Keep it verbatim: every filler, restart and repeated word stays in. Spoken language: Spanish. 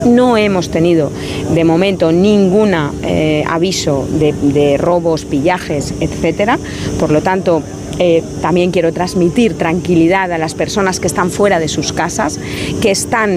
No hemos tenido de momento ningún eh, aviso de, de robos, pillajes, etcétera. Por lo tanto, eh, también quiero transmitir tranquilidad a las personas que están fuera de sus casas, que están